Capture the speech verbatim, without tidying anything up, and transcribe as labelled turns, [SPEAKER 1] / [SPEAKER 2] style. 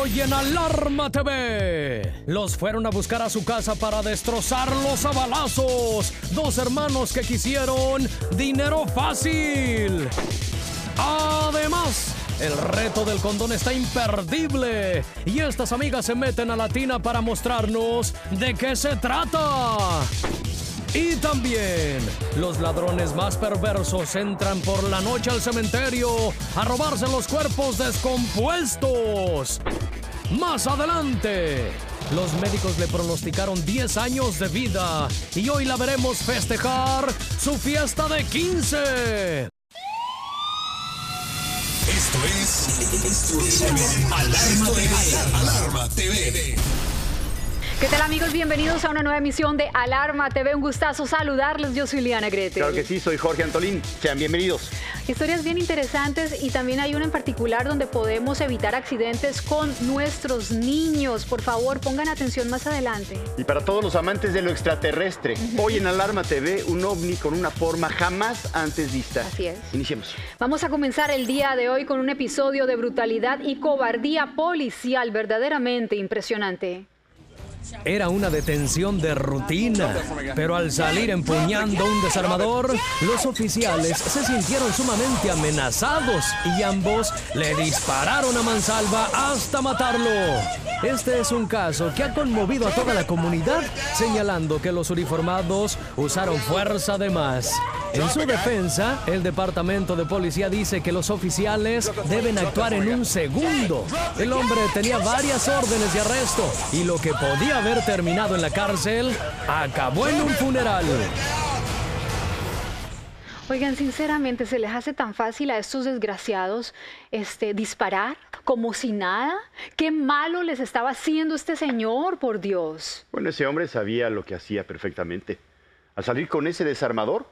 [SPEAKER 1] Hoy en Alarma T V, los fueron a buscar a su casa para destrozarlos a balazos. Dos hermanos que quisieron dinero fácil. Además, el reto del condón está imperdible. Y estas amigas se meten a la tina para mostrarnos de qué se trata. Y también, los ladrones más perversos entran por la noche al cementerio a robarse los cuerpos descompuestos. Más adelante, los médicos le pronosticaron diez años de vida y hoy la veremos festejar su fiesta de quince.
[SPEAKER 2] Esto es, esto es Alarma T V. Alarma T V.
[SPEAKER 3] ¿Qué tal, amigos? Bienvenidos a una nueva emisión de Alarma T V. Un gustazo saludarles. Yo soy Liana Gretel.
[SPEAKER 4] Claro que sí, soy Jorge Antolín. Sean bienvenidos.
[SPEAKER 3] Historias bien interesantes y también hay una en particular donde podemos evitar accidentes con nuestros niños. Por favor, pongan atención más adelante.
[SPEAKER 4] Y para todos los amantes de lo extraterrestre, uh-huh. Hoy en Alarma T V, un ovni con una forma jamás antes vista.
[SPEAKER 3] Así es.
[SPEAKER 4] Iniciemos.
[SPEAKER 3] Vamos a comenzar el día de hoy con un episodio de brutalidad y cobardía policial verdaderamente impresionante.
[SPEAKER 1] Era una detención de rutina, pero al salir empuñando un desarmador, los oficiales se sintieron sumamente amenazados y ambos le dispararon a mansalva hasta matarlo. Este es un caso que ha conmovido a toda la comunidad, señalando que los uniformados usaron fuerza de más. En su defensa, el departamento de policía dice que los oficiales deben actuar en un segundo. El hombre tenía varias órdenes de arresto y lo que podía haber terminado en la cárcel acabó en un funeral.
[SPEAKER 3] Oigan, sinceramente, ¿se les hace tan fácil a estos desgraciados este, disparar como si nada? ¿Qué malo les estaba haciendo este señor, por Dios?
[SPEAKER 4] Bueno, ese hombre sabía lo que hacía perfectamente. Al salir con ese desarmador,